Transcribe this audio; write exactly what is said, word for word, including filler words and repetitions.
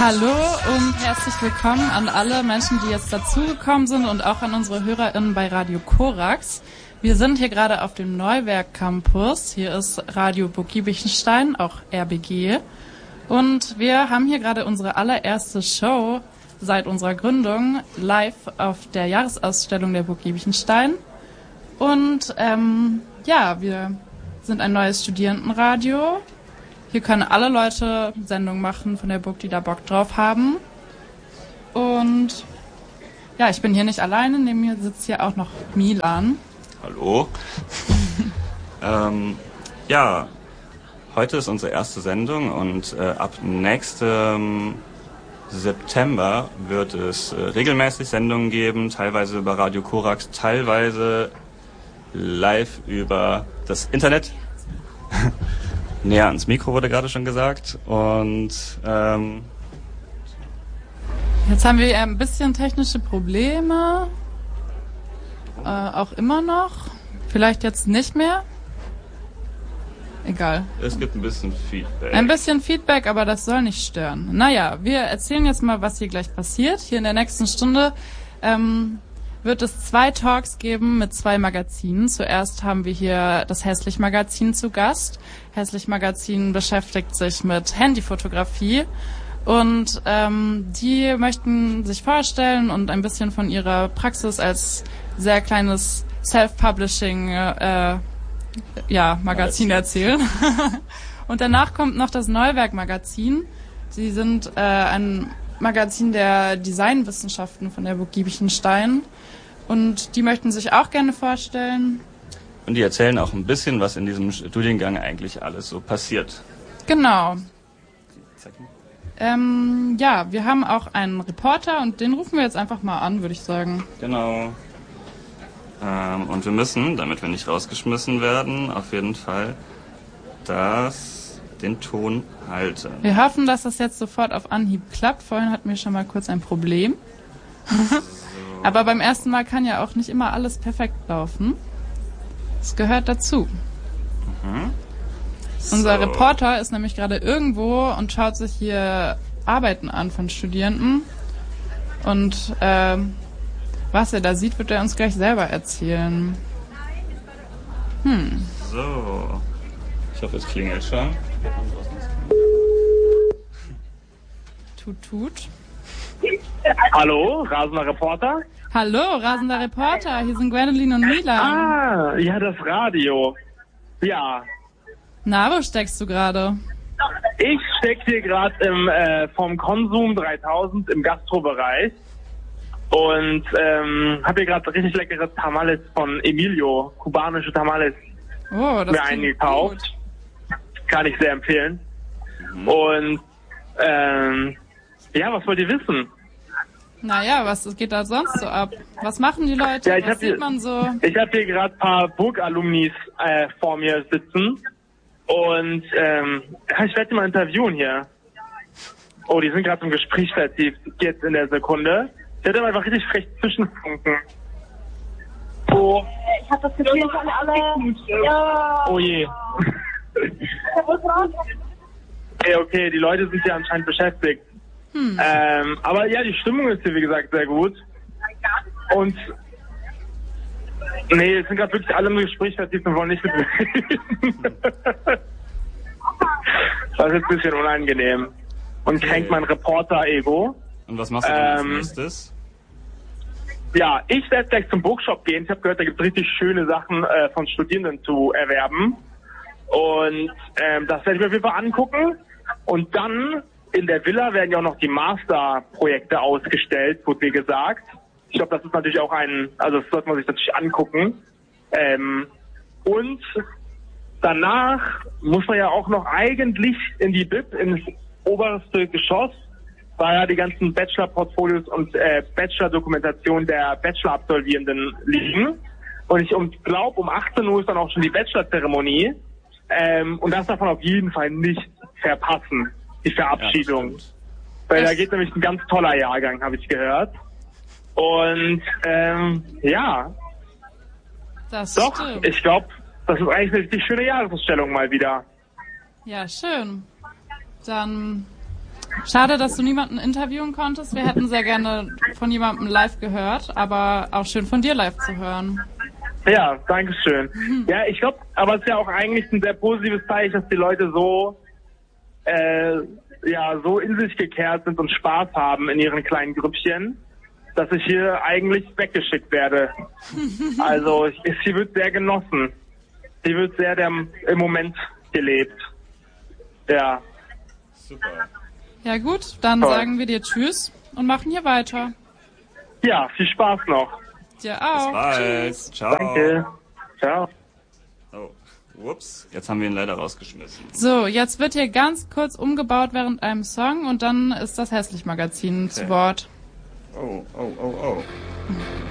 Hallo und herzlich willkommen an alle Menschen, die jetzt dazugekommen sind und auch an unsere HörerInnen bei Radio Korax. Wir sind hier gerade auf dem Neuwerk Campus. Hier ist Radio Burg Giebichenstein, auch R B G. Und wir haben hier gerade unsere allererste Show seit unserer Gründung live auf der Jahresausstellung der Burg Giebichenstein. Und ähm, ja, wir sind ein neues Studierendenradio. Hier können alle Leute Sendungen machen von der Burg, die da Bock drauf haben. Und ja, ich bin hier nicht alleine. Neben mir sitzt hier auch noch Milan. Hallo. ähm, ja, heute ist unsere erste Sendung und äh, ab nächstem September wird es äh, regelmäßig Sendungen geben, teilweise über Radio Korax, teilweise live über das Internet. Näher ans Mikro wurde gerade schon gesagt. Und ähm jetzt haben wir ein bisschen technische Probleme. Äh, auch immer noch. Vielleicht jetzt nicht mehr. Egal. Es gibt ein bisschen Feedback. Ein bisschen Feedback, aber das soll nicht stören. Naja, wir erzählen jetzt mal, was hier gleich passiert. Hier in der nächsten Stunde ähm, wird es zwei Talks geben mit zwei Magazinen. Zuerst haben wir hier das Hässlich-Magazin zu Gast. Hässlich-Magazin beschäftigt sich mit Handyfotografie und ähm, die möchten sich vorstellen und ein bisschen von ihrer Praxis als sehr kleines Self-Publishing äh, ja, Magazin erzählen. Und danach kommt noch das Neuwerk-Magazin. Sie sind äh, ein Magazin der Designwissenschaften von der Burg Giebichenstein. Und die möchten sich auch gerne vorstellen. Und die erzählen auch ein bisschen, was in diesem Studiengang eigentlich alles so passiert. Genau. Ähm, ja, wir haben auch einen Reporter und den rufen wir jetzt einfach mal an, würde ich sagen. Genau. Ähm, und wir müssen, damit wir nicht rausgeschmissen werden, auf jeden Fall das, den Ton halten. Wir hoffen, dass das jetzt sofort auf Anhieb klappt. Vorhin hatten wir schon mal kurz ein Problem. So. Aber beim ersten Mal kann ja auch nicht immer alles perfekt laufen. Es gehört dazu. Mhm. So. Unser Reporter ist nämlich gerade irgendwo und schaut sich hier Arbeiten an von Studierenden. Und äh, was er da sieht, wird er uns gleich selber erzählen. Hm. So. Ich hoffe, es klingelt schon. Tut, tut. Hallo, rasender Reporter. Hallo, rasender Reporter. Hier sind Gwendolyn und Milan. Ah, ja, das Radio. Ja. Na, wo steckst du gerade? Ich steck hier gerade im äh, vom Konsum dreitausend im Gastrobereich und ähm, habe hier gerade richtig leckere Tamales von Emilio, kubanische Tamales, oh, das mir eingekauft. Gut. Kann ich sehr empfehlen. Mhm. Und ähm, ja, was wollt ihr wissen? Naja, was geht da sonst so ab? Was machen die Leute? Ja, ich was hab sieht hier, man so? Ich habe hier gerade ein paar Burg-Alumnis äh, vor mir sitzen. Und ähm, ich werde die mal interviewen hier. Oh, die sind gerade im Gespräch vertieft. Jetzt in der Sekunde. Ich werde einfach richtig frech zwischenfunken. Oh. Ich hab das Gefühl, dass alle... Ja. Oh je. Okay, okay, die Leute sind hier anscheinend beschäftigt. Hm. Ähm, aber ja, die Stimmung ist hier, wie gesagt, sehr gut. Und nee, es sind gerade wirklich alle im Gespräch vertieft und wollen nicht mit mir reden. Das ist jetzt ein bisschen unangenehm. Und okay. Kränkt mein Reporter-Ego. Und was machst du denn als nächstes? Ja, ich werde gleich zum Bookshop gehen. Ich habe gehört, da gibt es richtig schöne Sachen äh, von Studierenden zu erwerben. Und ähm, das werde ich mir auf jeden Fall angucken. Und dann in der Villa werden ja auch noch die Masterprojekte ausgestellt, wurde mir gesagt. Ich glaube, das ist natürlich auch ein, also das sollte man sich natürlich angucken. Ähm, und danach muss man ja auch noch eigentlich in die B I B, ins oberste Geschoss, da ja die ganzen Bachelor-Portfolios und äh, Bachelor-Dokumentationen der Bachelor-Absolvierenden liegen. Und ich glaube, um achtzehn Uhr ist dann auch schon die Bachelor-Zeremonie. Ähm, und das darf man auf jeden Fall nicht verpassen, die Verabschiedung. Ja, weil da geht nämlich ein ganz toller Jahrgang, habe ich gehört. Und ähm, ja, das doch, stimmt. Ich glaube, das ist eigentlich eine richtig schöne Jahresausstellung mal wieder. Ja, schön. Dann Schade, dass du niemanden interviewen konntest. Wir hätten sehr gerne von jemandem live gehört, aber auch schön von dir live zu hören. Ja, danke schön. Mhm. Ja, ich glaube, aber es ist ja auch eigentlich ein sehr positives Zeichen, dass die Leute so, äh, ja, so in sich gekehrt sind und Spaß haben in ihren kleinen Grüppchen, dass ich hier eigentlich weggeschickt werde. Also, ich, sie wird sehr genossen. Sie wird sehr der, im Moment gelebt. Ja. Super. Ja gut, dann Toll. Sagen wir dir Tschüss und machen hier weiter. Ja, viel Spaß noch. Dir auch. Bis bald. Tschüss. Ciao. Danke. Ciao. Oh, ups. Jetzt haben wir ihn leider rausgeschmissen. So, jetzt wird hier ganz kurz umgebaut während einem Song und dann ist das Hässlich-Magazin Okay. zu Wort. Oh, oh, oh, oh.